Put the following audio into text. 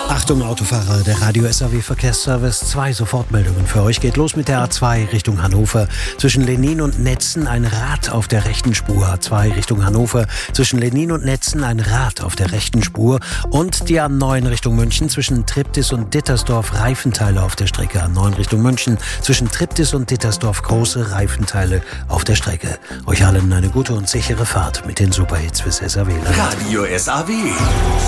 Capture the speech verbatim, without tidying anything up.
Achtung Autofahrer, der Radio S A W Verkehrsservice, zwei Sofortmeldungen für euch. Geht los mit der A zwei Richtung Hannover. Zwischen Lennin und Netzen ein Rad auf der rechten Spur. A zwei Richtung Hannover. Zwischen Lennin und Netzen ein Rad auf der rechten Spur. Und die A neun Richtung München. Zwischen Triptis und Dittersdorf Reifenteile auf der Strecke. A neun Richtung München. Zwischen Triptis und Dittersdorf große Reifenteile auf der Strecke. Euch allen eine gute und sichere Fahrt mit den Superhits fürs S A W. Radio S A W.